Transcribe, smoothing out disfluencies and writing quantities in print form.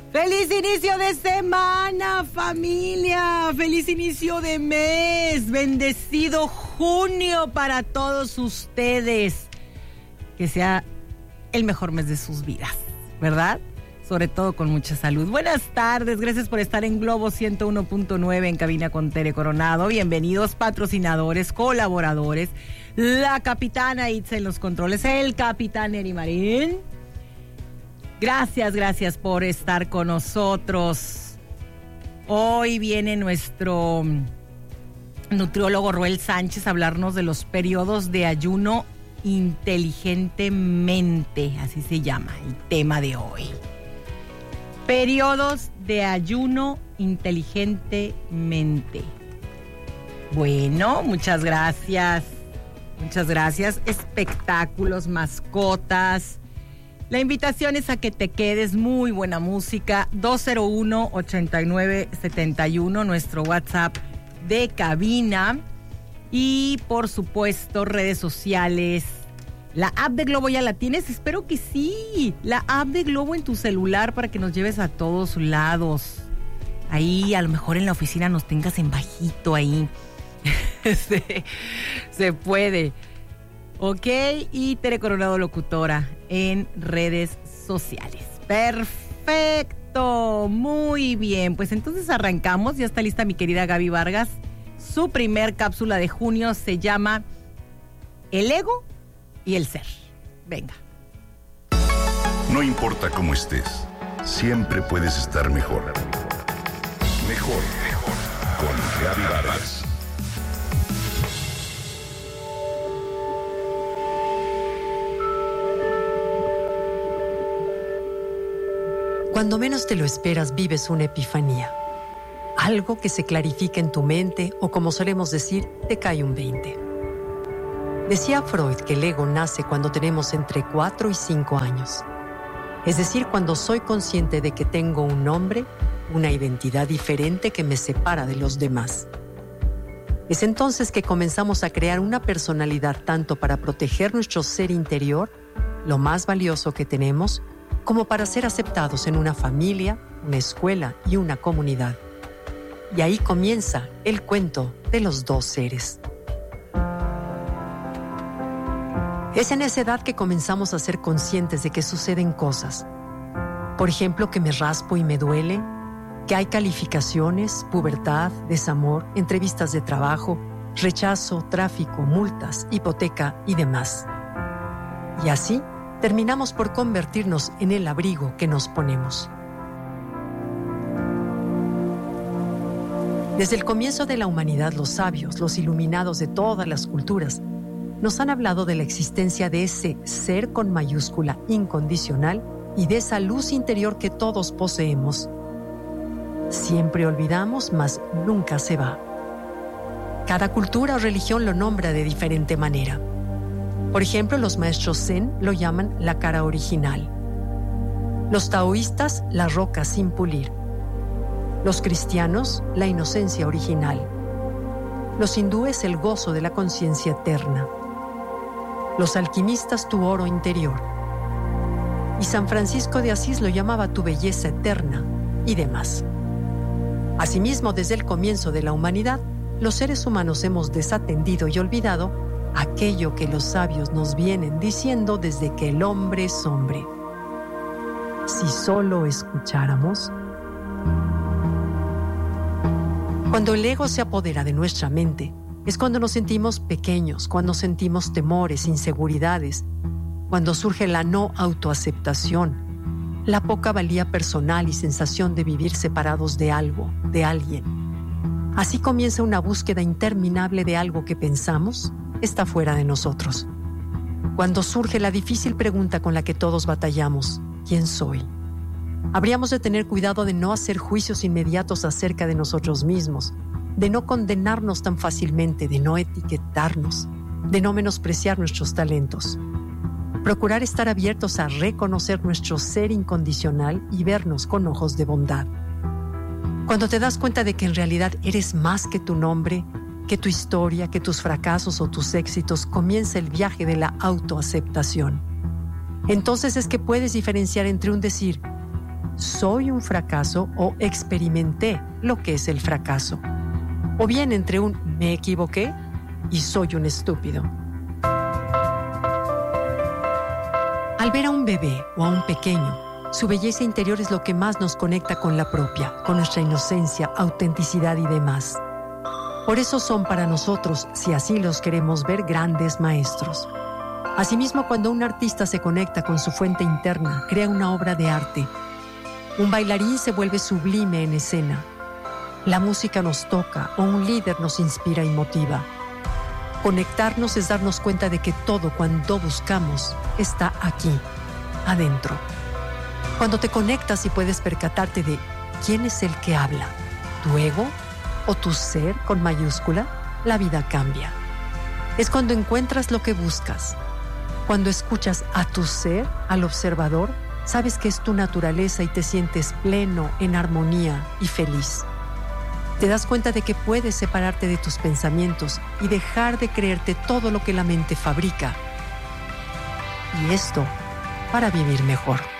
¡Feliz inicio de semana, familia! ¡Feliz inicio de mes! ¡Bendecido junio para todos ustedes! Que sea el mejor mes de sus vidas, ¿verdad? Sobre todo con mucha salud. Buenas tardes, gracias por estar en Globo 101.9 en cabina con Tere Coronado. Bienvenidos patrocinadores, colaboradores, la capitana Itza en los controles, el capitán Eri Marín. Gracias por estar con nosotros. Hoy viene nuestro nutriólogo Roel Sánchez a hablarnos de los periodos de ayuno inteligentemente, así se llama el tema de hoy. Periodos de ayuno inteligentemente. Bueno, muchas gracias. Espectáculos, mascotas. La invitación es a que te quedes, muy buena música, 201-8971, nuestro WhatsApp de cabina. Y por supuesto, redes sociales. La app de Globo ya la tienes, espero que sí. La app de Globo en tu celular para que nos lleves a todos lados. Ahí, a lo mejor en la oficina nos tengas en bajito ahí. Se puede. Ok, y Tere Coronado Locutora en redes sociales. Perfecto, muy bien. Pues entonces arrancamos, ya está lista mi querida Gaby Vargas. Su primer cápsula de junio se llama El ego y el ser. Venga. No importa cómo estés, siempre puedes estar mejor. Mejor con Gaby Vargas. Cuando menos te lo esperas, vives una epifanía. Algo que se clarifica en tu mente o, como solemos decir, te cae un 20. Decía Freud que el ego nace cuando tenemos entre 4 y 5 años. Es decir, cuando soy consciente de que tengo un nombre, una identidad diferente que me separa de los demás. Es entonces que comenzamos a crear una personalidad tanto para proteger nuestro ser interior, lo más valioso que tenemos, como para ser aceptados en una familia, una escuela y una comunidad. Y ahí comienza el cuento de los dos seres. Es en esa edad que comenzamos a ser conscientes de que suceden cosas. Por ejemplo, que me raspo y me duele, que hay calificaciones, pubertad, desamor, entrevistas de trabajo, rechazo, tráfico, multas, hipoteca y demás. Y así terminamos por convertirnos en el abrigo que nos ponemos. Desde el comienzo de la humanidad, los sabios, los iluminados de todas las culturas, nos han hablado de la existencia de ese ser con mayúscula incondicional y de esa luz interior que todos poseemos. Siempre olvidamos, mas nunca se va. Cada cultura o religión lo nombra de diferente manera. Por ejemplo, los maestros Zen lo llaman la cara original. Los taoístas, la roca sin pulir. Los cristianos, la inocencia original. Los hindúes, el gozo de la conciencia eterna. Los alquimistas, tu oro interior. Y San Francisco de Asís lo llamaba tu belleza eterna, y demás. Asimismo, desde el comienzo de la humanidad, los seres humanos hemos desatendido y olvidado aquello que los sabios nos vienen diciendo desde que el hombre es hombre. Si solo escucháramos. Cuando el ego se apodera de nuestra mente, es cuando nos sentimos pequeños, cuando sentimos temores, inseguridades, cuando surge la no autoaceptación, la poca valía personal y sensación de vivir separados de algo, de alguien. Así comienza una búsqueda interminable de algo que pensamos está fuera de nosotros. Cuando surge la difícil pregunta con la que todos batallamos, ¿quién soy? Habríamos de tener cuidado de no hacer juicios inmediatos acerca de nosotros mismos, de no condenarnos tan fácilmente, de no etiquetarnos, de no menospreciar nuestros talentos. Procurar estar abiertos a reconocer nuestro ser incondicional y vernos con ojos de bondad. Cuando te das cuenta de que en realidad eres más que tu nombre, que tu historia, que tus fracasos o tus éxitos, comienza el viaje de la autoaceptación. Entonces es que puedes diferenciar entre un decir, soy un fracaso o experimenté lo que es el fracaso. O bien entre un me equivoqué y soy un estúpido. Al ver a un bebé o a un pequeño, su belleza interior es lo que más nos conecta con la propia, con nuestra inocencia, autenticidad y demás. Por eso son para nosotros, si así los queremos ver, grandes maestros. Asimismo, cuando un artista se conecta con su fuente interna, crea una obra de arte. Un bailarín se vuelve sublime en escena. La música nos toca o un líder nos inspira y motiva. Conectarnos es darnos cuenta de que todo cuando buscamos está aquí, adentro. Cuando te conectas y puedes percatarte de quién es el que habla, tu ego o tu ser con mayúscula, la vida cambia. Es cuando encuentras lo que buscas. Cuando escuchas a tu ser, al observador, sabes que es tu naturaleza y te sientes pleno, en armonía y feliz. Te das cuenta de que puedes separarte de tus pensamientos y dejar de creerte todo lo que la mente fabrica. Y esto para vivir mejor.